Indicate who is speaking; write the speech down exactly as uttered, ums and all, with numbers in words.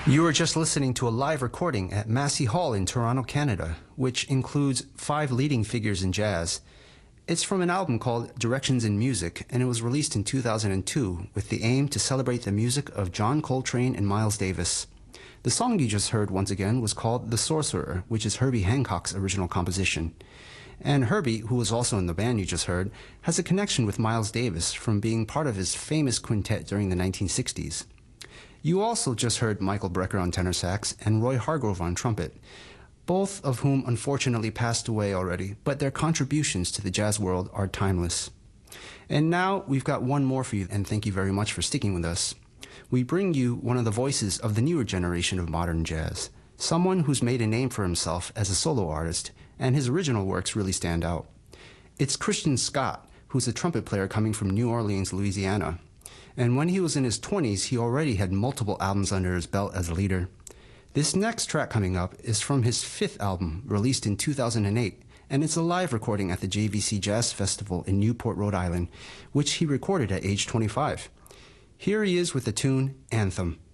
Speaker 1: You were just listening to a live recording at Massey Hall in Toronto, Canada, which includes five leading figures in jazz. It's from an album called Directions in Music, and it was released in two thousand two with the aim to celebrate the music of John Coltrane and Miles Davis. The song you just heard once again was called The Sorcerer, which is Herbie Hancock's original composition. And Herbie, who was also in the band you just heard, has a connection with Miles Davis from being part of his famous quintet during the nineteen sixties. You also just heard Michael Brecker on tenor sax and Roy Hargrove on trumpet, both of whom unfortunately passed away already, but their contributions to the jazz world are timeless. And now we've got one more for you, and thank you very much for sticking with us. We bring you one of the voices of the newer generation of modern jazz, someone who's made a name for himself as a solo artist, and his original works really stand out. It's Christian Scott, who's a trumpet player coming from New Orleans, Louisiana. And when he was in his twenties, he already had multiple albums under his belt as a leader. This next track coming up is from his fifth album, released in two thousand eight, and it's a live recording at the J V C Jazz Festival in Newport, Rhode Island, which he recorded at age twenty-five. Here he is with the tune Anthem.